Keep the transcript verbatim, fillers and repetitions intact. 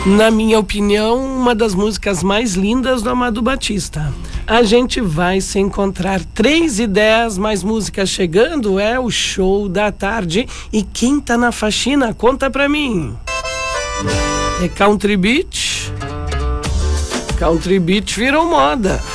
Na minha opinião, uma das músicas mais lindas do Amado Batista. A gente vai se encontrar três e dez, mais músicas chegando, é o show da tarde. E quem tá na faxina, conta pra mim. É Country Beach? Country Beach virou moda.